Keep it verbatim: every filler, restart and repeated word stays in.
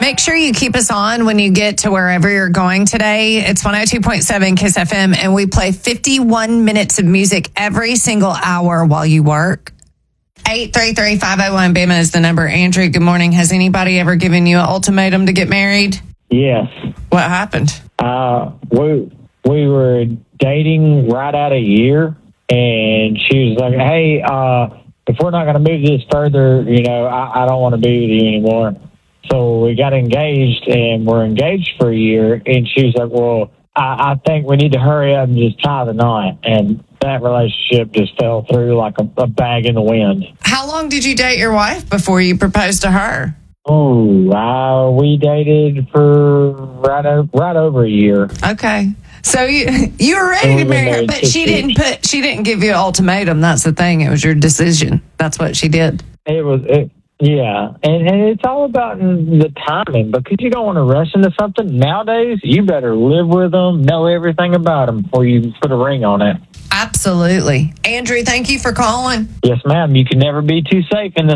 Make sure you keep us on when you get to wherever you're going today. It's one oh two point seven Kiss F M, and we play fifty-one minutes of music every single hour while you work. eight three three, five oh one, B I M A is the number. Andrew, good morning. Has anybody ever given you an ultimatum to get married? Yes. What happened? Uh, we, we were dating right out a year, and she was like, hey, uh, if we're not going to move this further, you know, I, I don't want to be with you anymore. So we got engaged, and we're engaged for a year, and she was like, well, I, I think we need to hurry up and just tie the knot. And that relationship just fell through like a, a bag in the wind. How long did you date your wife before you proposed to her? Oh, uh, we dated for right, o- right over a year. Okay. So you you were ready to marry her, but she didn't put she didn't give you an ultimatum. That's the thing. It was your decision. That's what she did. It was, it, yeah, and, and it's all about the timing, because you don't want to rush into something. Nowadays, you better live with them, know everything about them before you put a ring on it. Absolutely. Andrew, thank you for calling. Yes, ma'am. You can never be too safe in this